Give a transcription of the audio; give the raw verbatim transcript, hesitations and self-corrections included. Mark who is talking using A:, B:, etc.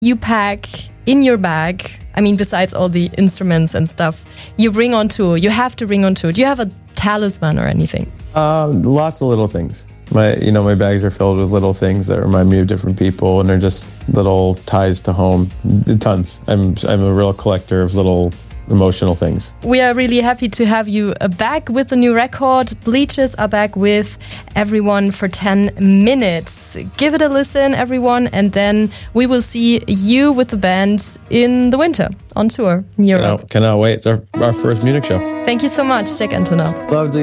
A: you pack in your bag? I mean, besides all the instruments and stuff you bring on tour, you have to bring on tour. Do you have a talisman or anything?
B: Um, lots of little things. My, you know, my bags are filled with little things that remind me of different people, and they're just little ties to home. Tons. I'm, I'm a real collector of little emotional things.
A: We are really happy to have you back with the new record. Bleachers are back with Everyone for ten minutes. Give it a listen, everyone, and then we will see you with the band in the winter on tour in Europe.
B: Cannot, cannot wait. It's our, our first Munich show.
A: Thank you so much, Jack Antonoff.
B: Love to